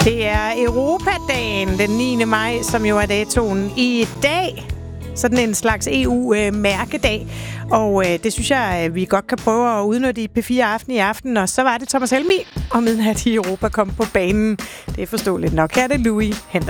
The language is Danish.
Det er Europadagen den 9. maj, som jo er datoen i dag. Sådan en slags EU-mærkedag. Og det synes jeg, vi godt kan prøve at udnytte i P4 Aften i aften. Og så var det Thomas Helmig og Midnat i Europa kom på banen. Det er forståeligt nok. Her er det Louis Henderson.